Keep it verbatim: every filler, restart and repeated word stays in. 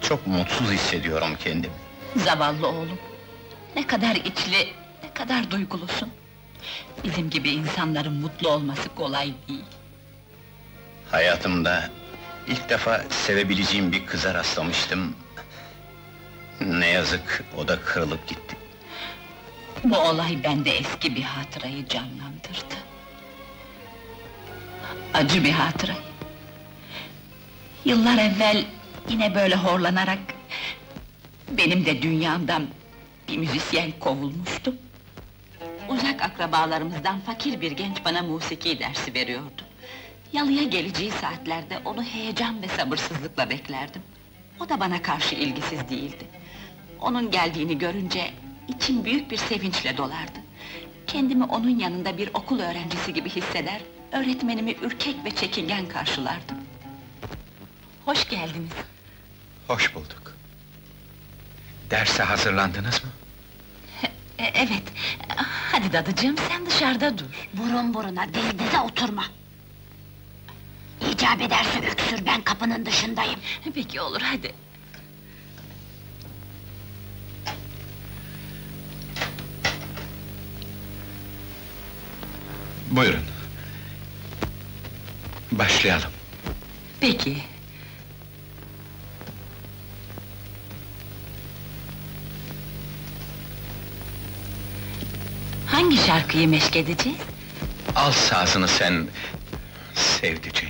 Çok mutsuz hissediyorum kendimi. Zavallı oğlum! Ne kadar içli, ne kadar duygulusun! Bizim gibi insanların mutlu olması kolay değil. Hayatımda ilk defa sevebileceğim bir kıza rastlamıştım. Ne yazık, o da kırılıp gitti. Bu olay bende eski bir hatırayı canlandırdı. Acı bir hatıra. Yıllar evvel yine böyle horlanarak benim de dünyamdan bir müzisyen kovulmuştu. Uzak akrabalarımızdan fakir bir genç bana musiki dersi veriyordu. Yalıya geleceği saatlerde onu heyecan ve sabırsızlıkla beklerdim. O da bana karşı ilgisiz değildi. Onun geldiğini görünce içim büyük bir sevinçle dolardı. Kendimi onun yanında bir okul öğrencisi gibi hisseder, öğretmenimi ürkek ve çekingen karşılardım. Hoş geldiniz. Hoş bulduk. Derse hazırlandınız mı? E, evet, hadi dadıcığım sen dışarıda dur. Burun buruna, diz dize oturma! İcap ederse öksür, ben kapının dışındayım! Peki olur, hadi. Buyurun. Başlayalım. Peki. Hangi şarkıyı meşk edeceğiz? Al sazını sen, sevdiceğim.